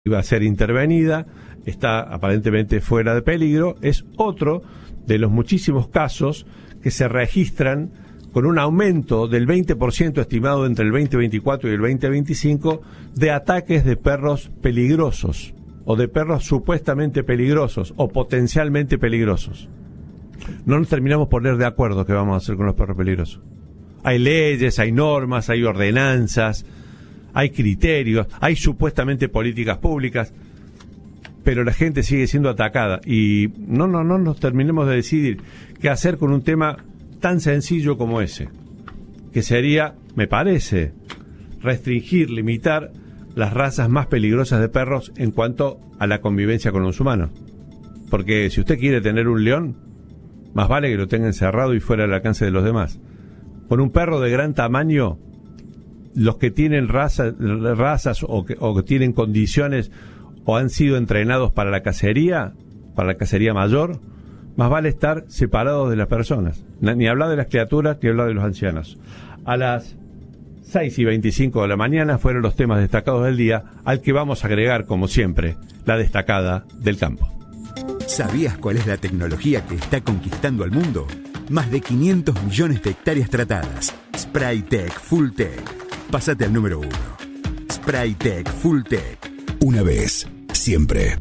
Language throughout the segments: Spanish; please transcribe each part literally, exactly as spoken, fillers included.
iba a ser intervenida, está aparentemente fuera de peligro. Es otro de los muchísimos casos que se registran con un aumento del veinte por ciento estimado entre el veinte veinticuatro y el veinte veinticinco de ataques de perros peligrosos o de perros supuestamente peligrosos o potencialmente peligrosos. No nos terminamos por poner de acuerdo qué vamos a hacer con los perros peligrosos. Hay leyes, hay normas, hay ordenanzas, hay criterios, hay supuestamente políticas públicas, pero la gente sigue siendo atacada y no, no, no nos terminemos de decidir qué hacer con un tema tan sencillo como ese, que sería, me parece, restringir, limitar las razas más peligrosas de perros en cuanto a la convivencia con los humanos. Porque si usted quiere tener un león, más vale que lo tenga encerrado y fuera del alcance de los demás. Con un perro de gran tamaño, los que tienen raza, razas o que, o que tienen condiciones o han sido entrenados para la cacería, para la cacería mayor, más vale estar separados de las personas. Ni hablar de las criaturas, ni hablar de los ancianos. A las seis y veinticinco de la mañana fueron los temas destacados del día, al que vamos a agregar, como siempre, la destacada del campo. ¿Sabías cuál es la tecnología que está conquistando al mundo? Más de quinientos millones de hectáreas tratadas. Spraytec Fulltech. Pásate al número uno. Spraytec Fulltech. Una vez, siempre.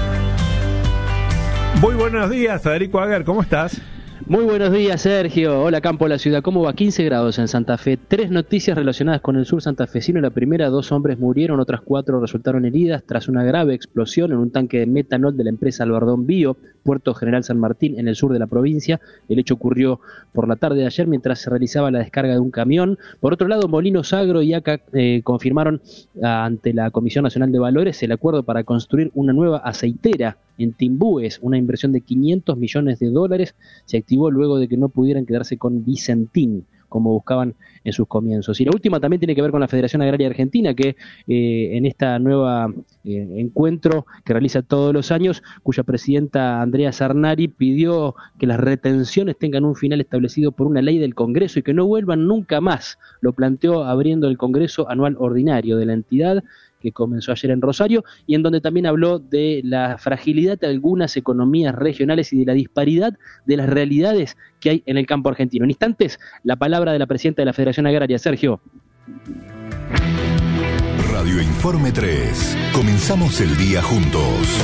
Muy buenos días, Federico Aguer, ¿cómo estás? Muy buenos días, Sergio. Hola, campo de la ciudad. ¿Cómo va? quince grados en Santa Fe. Tres noticias relacionadas con el sur santafesino. La primera, dos hombres murieron, otras cuatro resultaron heridas tras una grave explosión en un tanque de metanol de la empresa Albardón Bio, Puerto General San Martín, en el sur de la provincia. El hecho ocurrió por la tarde de ayer mientras se realizaba la descarga de un camión. Por otro lado, Molinos Agro y A C A eh, confirmaron ante la Comisión Nacional de Valores el acuerdo para construir una nueva aceitera en Timbúes. Una inversión de quinientos millones de dólares se activó luego de que no pudieran quedarse con Vicentín, como buscaban en sus comienzos. Y la última también tiene que ver con la Federación Agraria Argentina, que eh, en esta nueva eh, encuentro que realiza todos los años, cuya presidenta Andrea Sarnari pidió que las retenciones tengan un final establecido por una ley del Congreso y que no vuelvan nunca más. Lo planteó abriendo el Congreso Anual Ordinario de la entidad, que comenzó ayer en Rosario, y en donde también habló de la fragilidad de algunas economías regionales y de la disparidad de las realidades que hay en el campo argentino. En instantes, la palabra de la presidenta de la Federación Agraria, Sergio. Radio Informe tres. Comenzamos el día juntos.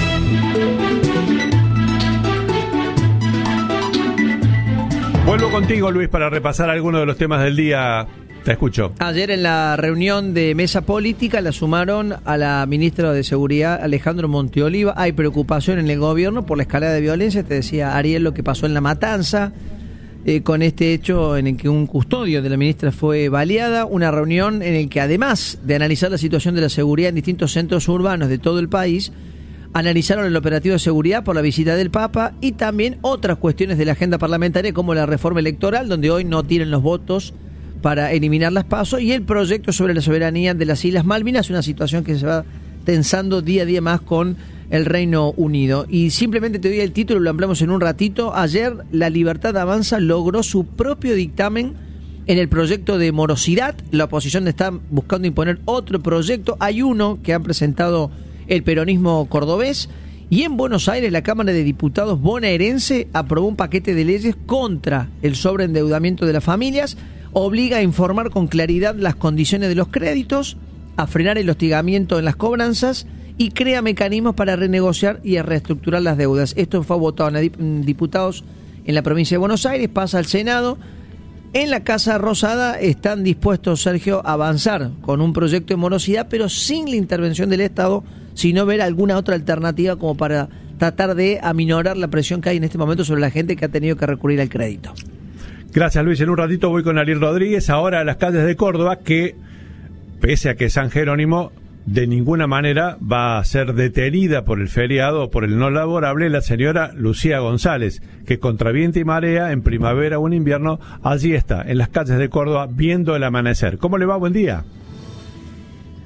Vuelvo contigo, Luis, para repasar algunos de los temas del día. Te escucho. Ayer en la reunión de mesa política la sumaron a la ministra de Seguridad, Alejandro Monteoliva. Hay preocupación en el gobierno por la escalada de violencia. Te decía Ariel lo que pasó en La Matanza, eh, con este hecho en el que un custodio de la ministra fue baleada. Una reunión en el que, además de analizar la situación de la seguridad en distintos centros urbanos de todo el país, analizaron el operativo de seguridad por la visita del Papa y también otras cuestiones de la agenda parlamentaria, como la reforma electoral, donde hoy no tienen los votos para eliminar las PASO, y el proyecto sobre la soberanía de las Islas Malvinas, una situación que se va tensando día a día más con el Reino Unido. Y simplemente te doy el título, lo ampliamos en un ratito. Ayer La Libertad Avanza logró su propio dictamen en el proyecto de morosidad. La oposición está buscando imponer otro proyecto. Hay uno que han presentado el peronismo cordobés. Y en Buenos Aires, la Cámara de Diputados bonaerense aprobó un paquete de leyes contra el sobreendeudamiento de las familias. Obliga a informar con claridad las condiciones de los créditos, a frenar el hostigamiento en las cobranzas y crea mecanismos para renegociar y a reestructurar las deudas. Esto fue votado en diputados en la provincia de Buenos Aires, pasa al Senado. En la Casa Rosada están dispuestos, Sergio, a avanzar con un proyecto de morosidad, pero sin la intervención del Estado, sino ver alguna otra alternativa como para tratar de aminorar la presión que hay en este momento sobre la gente que ha tenido que recurrir al crédito. Gracias, Luis. En un ratito voy con Ariel Rodríguez, ahora a las calles de Córdoba, que, pese a que San Jerónimo de ninguna manera va a ser detenida por el feriado o por el no laborable, la señora Lucía González, que contra viento y marea, en primavera o en invierno, allí está, en las calles de Córdoba, viendo el amanecer. ¿Cómo le va? Buen día.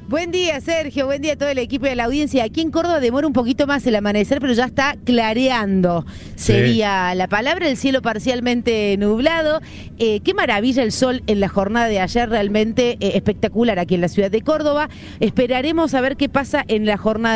Buen día, Sergio. Buen día a todo el equipo de la audiencia. Aquí en Córdoba demora un poquito más el amanecer, pero ya está clareando. Sí. Sería la palabra, el cielo parcialmente nublado. Eh, qué maravilla el sol en la jornada de ayer, realmente eh, espectacular aquí en la ciudad de Córdoba. Esperaremos a ver qué pasa en la jornada